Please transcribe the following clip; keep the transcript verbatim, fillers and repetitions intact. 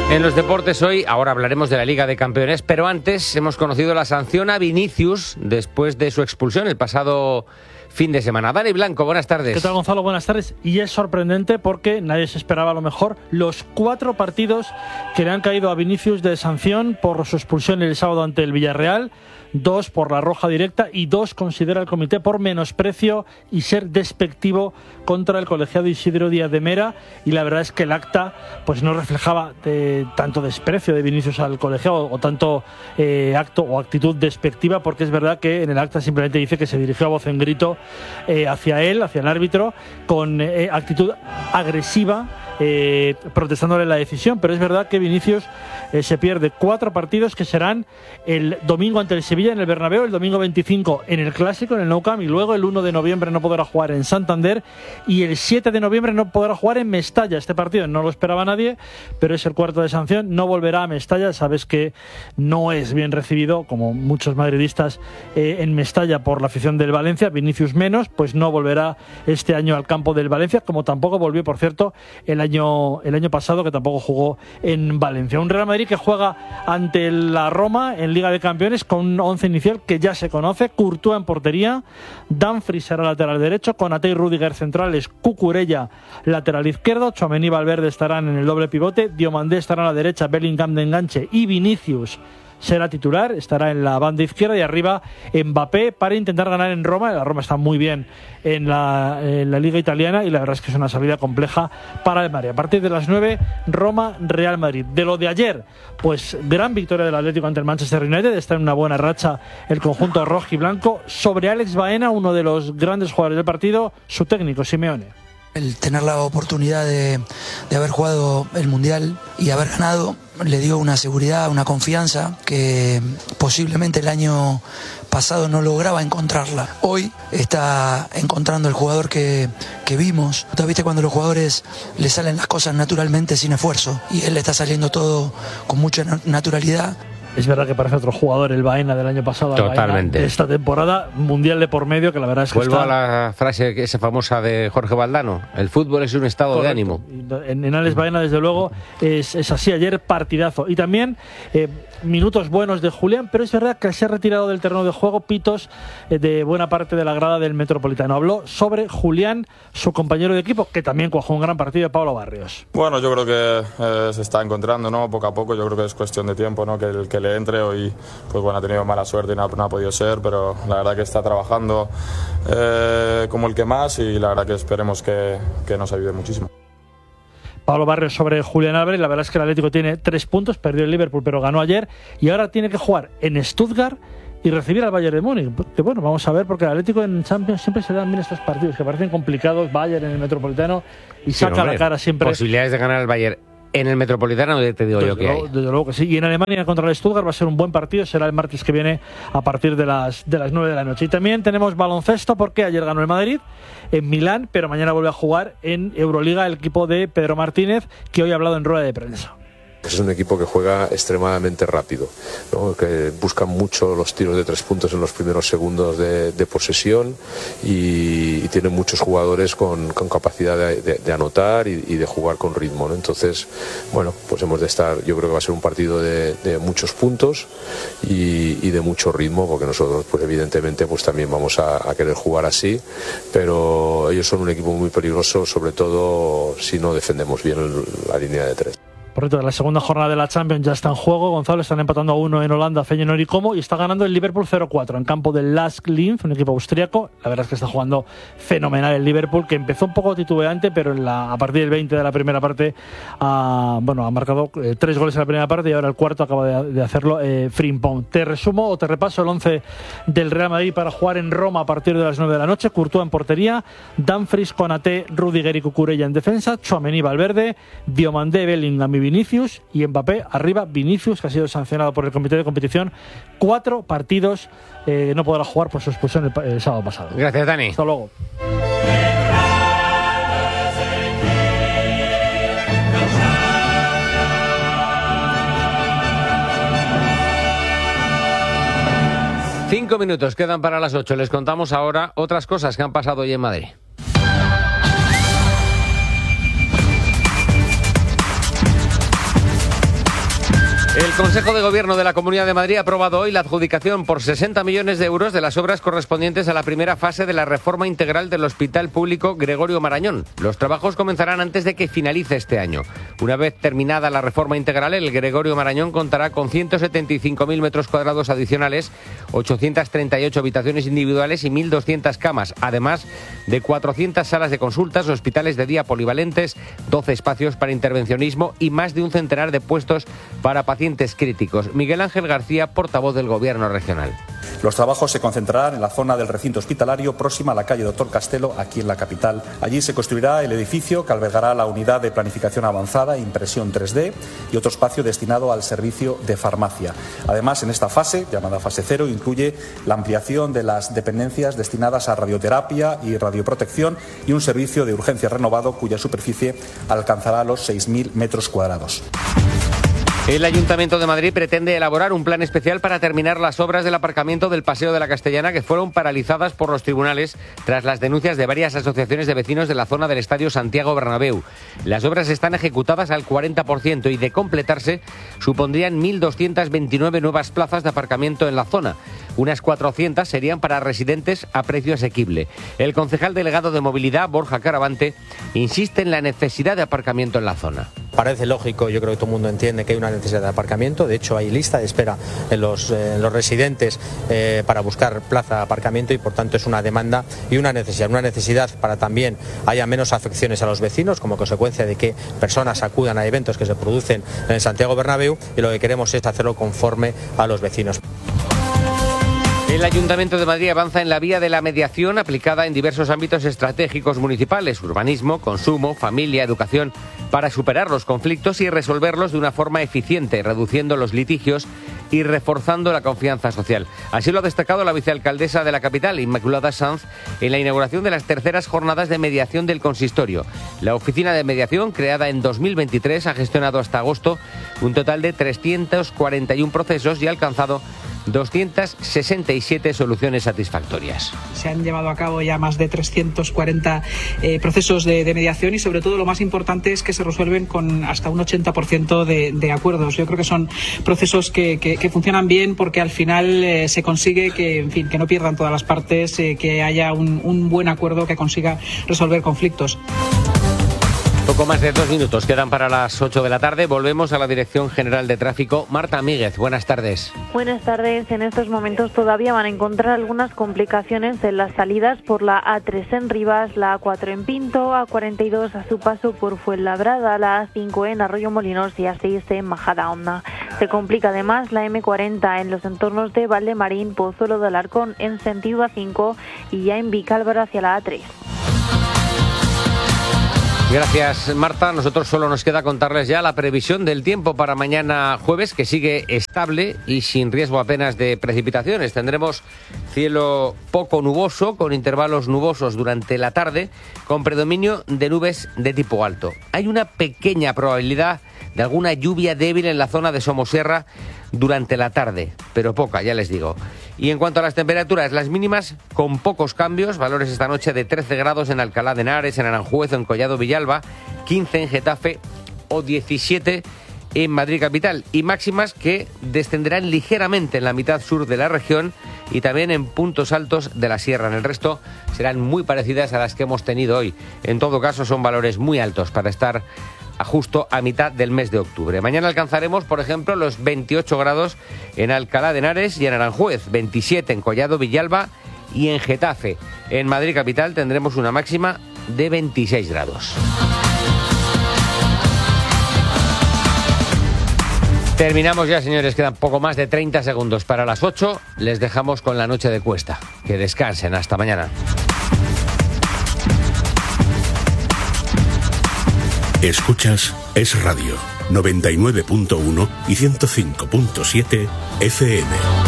En los deportes hoy, ahora hablaremos de la Liga de Campeones, pero antes hemos conocido la sanción a Vinicius después de su expulsión el pasado fin de semana. Dani Blanco, buenas tardes. ¿Qué tal, Gonzalo? Buenas tardes. Y es sorprendente porque nadie se esperaba a lo mejor los cuatro partidos que le han caído a Vinicius de sanción por su expulsión el sábado ante el Villarreal. Dos por la roja directa y dos considera el comité por menosprecio y ser despectivo contra el colegiado Isidro Díaz de Mera, y la verdad es que el acta pues no reflejaba de, tanto desprecio de Vinicius al colegiado o tanto eh, acto o actitud despectiva, porque es verdad que en el acta simplemente dice que se dirigió a voz en grito eh, hacia él, hacia el árbitro, con eh, actitud agresiva, eh, protestándole la decisión. Pero es verdad que Vinicius eh, se pierde cuatro partidos que serán el domingo ante el Sevilla en el Bernabéu, el domingo veinticinco en el Clásico, en el Nou Camp, y luego el uno de noviembre no podrá jugar en Santander y el siete de noviembre no podrá jugar en Mestalla. Este partido no lo esperaba nadie, pero es el cuarto de sanción, no volverá a Mestalla. Sabes que no es bien recibido, como muchos madridistas, eh, en Mestalla por la afición del Valencia. Vinicius menos, pues no volverá este año al campo del Valencia, como tampoco volvió, por cierto, el año, el año pasado, que tampoco jugó en Valencia. Un Real Madrid que juega ante la Roma en Liga de Campeones con un once inicial que ya se conoce: Courtois en portería, Dumfries será lateral derecho, Konaté y Rüdiger centrales, Cucurella lateral izquierdo, Tchouaméni y Valverde estarán en el doble pivote, Diomandé estará a la derecha, Bellingham de enganche y Vinicius será titular, estará en la banda izquierda, y arriba Mbappé para intentar ganar en Roma. La Roma está muy bien en la, en la Liga Italiana y la verdad es que es una salida compleja para el Madrid. A partir de las nueve, Roma-Real Madrid. De lo de ayer, pues gran victoria del Atlético ante el Manchester United, está en una buena racha el conjunto rojo y blanco. Sobre Alex Baena, uno de los grandes jugadores del partido, su técnico Simeone. El tener la oportunidad de, de haber jugado el Mundial y haber ganado le dio una seguridad, una confianza que posiblemente el año pasado no lograba encontrarla. Hoy está encontrando el jugador que, que vimos. ¿Tú viste cuando a los jugadores les salen las cosas naturalmente sin esfuerzo? Y él le está saliendo todo con mucha naturalidad. Es verdad que parece otro jugador el Baena del año pasado. Totalmente. De esta temporada, mundial de por medio, que la verdad es que Vuelvo está... a la frase esa famosa de Jorge Valdano: el fútbol es un estado Correcto. de ánimo. En, en Alex Baena, desde luego, es, es así. Ayer partidazo. Y también eh, minutos buenos de Julián, pero es verdad que se ha retirado del terreno de juego pitos eh, de buena parte de la grada del Metropolitano. Habló sobre Julián, su compañero de equipo, que también cuajó un gran partido, de Pablo Barrios. Bueno, yo creo que eh, se está encontrando, ¿no? Poco a poco. Yo creo que es cuestión de tiempo, ¿no? Que el que le entre. Hoy, pues bueno, ha tenido mala suerte y no ha, no ha podido ser, pero la verdad que está trabajando eh, como el que más, y la verdad que esperemos que, que nos ayude muchísimo. Pablo Barrios sobre Julián Álvarez. La verdad es que el Atlético tiene tres puntos, perdió el Liverpool pero ganó ayer, y ahora tiene que jugar en Stuttgart y recibir al Bayern de Múnich. Que bueno, vamos a ver, porque el Atlético en Champions siempre se dan bien estos partidos que parecen complicados. Bayern en el Metropolitano y sí, saca hombre, la cara siempre. Posibilidades de ganar al Bayern en el Metropolitano, te digo desde yo que luego, hay. Desde luego que sí. Y en Alemania contra el Stuttgart va a ser un buen partido. Será el martes que viene a partir de las, de las nueve de la noche. Y también tenemos baloncesto, porque ayer ganó el Madrid en Milán, pero mañana vuelve a jugar en Euroliga el equipo de Pedro Martínez, que hoy ha hablado en rueda de prensa. Es un equipo que juega extremadamente rápido, ¿no? Que busca mucho los tiros de tres puntos en los primeros segundos de, de posesión, y, y tiene muchos jugadores con, con capacidad de, de, de anotar y, y de jugar con ritmo, ¿no? Entonces, bueno, pues hemos de estar, yo creo que va a ser un partido de, de muchos puntos y, y de mucho ritmo, porque nosotros, pues evidentemente, pues también vamos a, a querer jugar así, pero ellos son un equipo muy peligroso, sobre todo si no defendemos bien el, la línea de tres. Por cierto, la segunda jornada de la Champions ya está en juego. Gonzalo, están empatando a uno en Holanda, Feyenoord y Como, y está ganando el Liverpool cero cuatro en campo del Lask Linz, un equipo austriaco. La verdad es que está jugando fenomenal el Liverpool, que empezó un poco titubeante, pero en la, a partir del veinte de la primera parte ha, bueno, ha marcado eh, tres goles en la primera parte, y ahora el cuarto acaba de, de hacerlo eh, Frimpong. Te resumo o te repaso el once del Real Madrid para jugar en Roma a partir de las nueve de la noche. Courtois en portería, Dumfries, Konaté, Rüdiger y Cucurella en defensa, Tchouaméni, Valverde, Diomandé, Bellingham y Vinicius, y Mbappé arriba. Vinicius, que ha sido sancionado por el comité de competición, cuatro partidos, eh, no podrá jugar por su expulsión el, el sábado pasado. Gracias, Dani. Hasta luego. Cinco minutos quedan para las ocho. Les contamos ahora otras cosas que han pasado hoy en Madrid. El Consejo de Gobierno de la Comunidad de Madrid ha aprobado hoy la adjudicación por sesenta millones de euros de las obras correspondientes a la primera fase de la reforma integral del Hospital Público Gregorio Marañón. Los trabajos comenzarán antes de que finalice este año. Una vez terminada la reforma integral, el Gregorio Marañón contará con ciento setenta y cinco mil metros cuadrados adicionales, ochocientas treinta y ocho habitaciones individuales y mil doscientas camas, además de cuatrocientas salas de consultas, hospitales de día polivalentes, doce espacios para intervencionismo y más de un centenar de puestos para pacientes críticos. Miguel Ángel García, portavoz del Gobierno regional. Los trabajos se concentrarán en la zona del recinto hospitalario próxima a la calle Doctor Castelo, aquí en la capital. Allí se construirá el edificio que albergará la unidad de planificación avanzada, impresión tres D y otro espacio destinado al servicio de farmacia. Además, en esta fase, llamada fase cero, incluye la ampliación de las dependencias destinadas a radioterapia y radioprotección y un servicio de urgencia renovado cuya superficie alcanzará los seis mil metros cuadrados. El Ayuntamiento de Madrid pretende elaborar un plan especial para terminar las obras del aparcamiento del Paseo de la Castellana que fueron paralizadas por los tribunales tras las denuncias de varias asociaciones de vecinos de la zona del Estadio Santiago Bernabéu. Las obras están ejecutadas al cuarenta por ciento y de completarse supondrían mil doscientas veintinueve nuevas plazas de aparcamiento en la zona. Unas cuatrocientas serían para residentes a precio asequible. El concejal delegado de Movilidad, Borja Caravante, insiste en la necesidad de aparcamiento en la zona. Parece lógico, yo creo que todo el mundo entiende que hay una necesidad de aparcamiento. De hecho, hay lista de espera en los, eh, en los residentes eh, para buscar plaza de aparcamiento y, por tanto, es una demanda y una necesidad. Una necesidad para también haya menos afecciones a los vecinos como consecuencia de que personas acudan a eventos que se producen en el Santiago Bernabéu, y lo que queremos es hacerlo conforme a los vecinos. El Ayuntamiento de Madrid avanza en la vía de la mediación aplicada en diversos ámbitos estratégicos municipales, urbanismo, consumo, familia, educación, para superar los conflictos y resolverlos de una forma eficiente, reduciendo los litigios y reforzando la confianza social. Así lo ha destacado la vicealcaldesa de la capital, Inmaculada Sanz, en la inauguración de las terceras jornadas de mediación del consistorio. La oficina de mediación, creada en dos mil veintitrés, ha gestionado hasta agosto un total de trescientos cuarenta y uno procesos y ha alcanzado doscientas sesenta y siete soluciones satisfactorias. Se han llevado a cabo ya más de trescientos cuarenta eh, procesos de, de mediación y, sobre todo, lo más importante es que se resuelven con hasta un ochenta por ciento de, de acuerdos. Yo creo que son procesos que, que, que funcionan bien porque al final eh, se consigue que, en fin, que no pierdan todas las partes, eh, que haya un, un buen acuerdo que consiga resolver conflictos. Poco más de dos minutos quedan para las ocho de la tarde. Volvemos a la Dirección General de Tráfico. Marta Míguez, buenas tardes. Buenas tardes. En estos momentos todavía van a encontrar algunas complicaciones en las salidas por la A tres en Rivas, la A cuatro en Pinto, A cuarenta y dos a su paso por Fuenlabrada, la A cinco en Arroyo Molinos y A seis en Majadahonda. Se complica además la eme cuarenta en los entornos de Valdemarín, Pozuelo de Alarcón en sentido A cinco y ya en Vicálvaro hacia la A tres. Gracias, Marta. Nosotros solo nos queda contarles ya la previsión del tiempo para mañana jueves, que sigue estable y sin riesgo apenas de precipitaciones. Tendremos cielo poco nuboso, con intervalos nubosos durante la tarde, con predominio de nubes de tipo alto. Hay una pequeña probabilidad de alguna lluvia débil en la zona de Somosierra durante la tarde, pero poca, ya les digo. Y en cuanto a las temperaturas, las mínimas con pocos cambios, valores esta noche de trece grados en Alcalá de Henares, en Aranjuez, en Collado Villalba, quince en Getafe o diecisiete en Madrid capital, y máximas que descenderán ligeramente en la mitad sur de la región y también en puntos altos de la sierra. En el resto serán muy parecidas a las que hemos tenido hoy. En todo caso, son valores muy altos para estar a justo a mitad del mes de octubre. Mañana alcanzaremos, por ejemplo, los veintiocho grados en Alcalá de Henares y en Aranjuez, veintisiete en Collado Villalba y en Getafe. En Madrid capital tendremos una máxima de veintiséis grados. Terminamos ya, señores, quedan poco más de treinta segundos para las ocho. Les dejamos con la noche de Cuesta. Que descansen, hasta mañana. Escuchas Es Radio, noventa y nueve punto uno y ciento cinco punto siete F M.